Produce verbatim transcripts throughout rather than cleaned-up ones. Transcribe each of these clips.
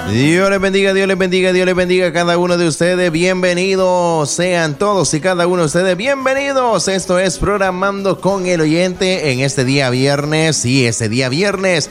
Dios les bendiga, Dios les bendiga, Dios les bendiga a cada uno de ustedes. Bienvenidos sean todos y cada uno de ustedes. Bienvenidos. Esto es Programando con el Oyente en este día viernes. Sí, este día viernes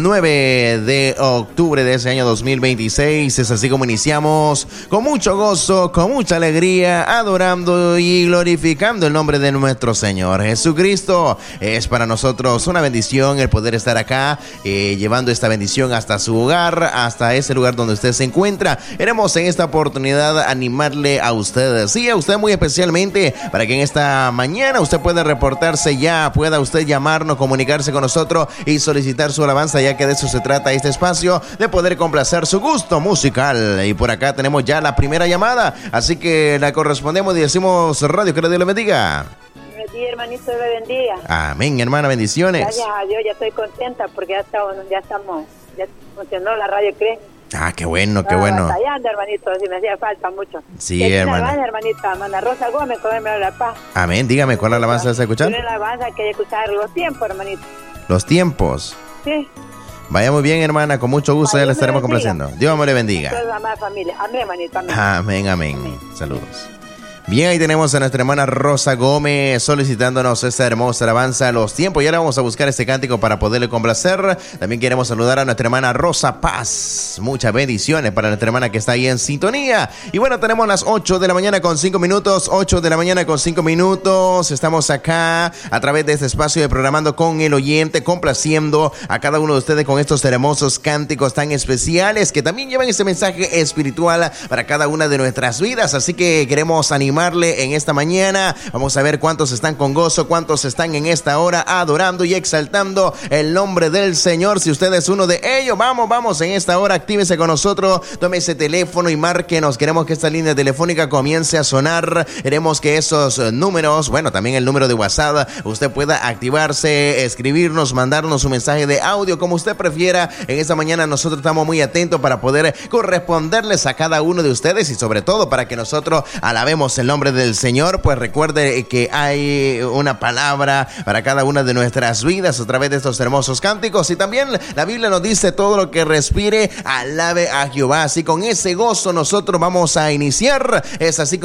nueve de octubre de ese año dos mil veintiséis. Es así como iniciamos con mucho gozo, con mucha alegría, adorando y glorificando el nombre de nuestro Señor Jesucristo. Es para nosotros una bendición el poder estar acá, eh, llevando esta bendición hasta su hogar, hasta ese lugar donde usted se encuentra. Queremos en esta oportunidad animarle a usted, sí, a usted muy especialmente, para que en esta mañana usted pueda reportarse ya, pueda usted llamarnos, comunicarse con nosotros y solicitar su alabanza, ya que de eso se trata este espacio, de poder complacer su gusto musical. Y por acá tenemos ya la primera llamada, así que la correspondemos y decimos radio, que Dios le bendiga. Sí, hermanito, le bendiga. Amén, hermana, bendiciones. Gracias a Dios, ya estoy contenta porque ya estamos, ya estamos, ya funcionó la radio, ¿creen? Ah, qué bueno, qué Estaba bueno. batallando, hermanito, si me hacía falta mucho. Sí, hermana. Alabanza, hermanita, Mana Rosa Gómez, comerme la paz. Amén, dígame, ¿cuál alabanza está escuchando? Tiene la alabanza que hay que escuchar los tiempos, hermanito. Los tiempos. Sí. Vaya muy bien, hermana, con mucho gusto ya le estaremos complaciendo. Dios me le bendiga. Toda la más familia. Amén, hermanito, amén. Amén, amén. Amén. Saludos. Bien, ahí tenemos a nuestra hermana Rosa Gómez solicitándonos esta hermosa alabanza, Los Tiempos. Y ahora vamos a buscar este cántico para poderle complacer. También queremos saludar a nuestra hermana Rosa Paz. Muchas bendiciones para nuestra hermana que está ahí en sintonía. Y bueno, tenemos las ocho de la mañana con cinco minutos. ocho de la mañana con cinco minutos. Estamos acá a través de este espacio de Programando con el Oyente, complaciendo a cada uno de ustedes con estos hermosos cánticos tan especiales que también llevan este mensaje espiritual para cada una de nuestras vidas. Así que queremos animar en esta mañana. Vamos a ver cuántos están con gozo, cuántos están en esta hora adorando y exaltando el nombre del Señor. Si usted es uno de ellos, vamos, vamos, en esta hora actívese con nosotros, tome ese teléfono y márquenos. Queremos que esta línea telefónica comience a sonar. Queremos que esos números, bueno, también el número de WhatsApp, usted pueda activarse, escribirnos, mandarnos un mensaje de audio, como usted prefiera. En esta mañana nosotros estamos muy atentos para poder corresponderles a cada uno de ustedes y sobre todo para que nosotros alabemos el nombre del Señor. Pues recuerde que hay una palabra para cada una de nuestras vidas a través de estos hermosos cánticos, y también la Biblia nos dice: todo lo que respire alabe a Jehová. Así con ese gozo nosotros vamos a iniciar. Es así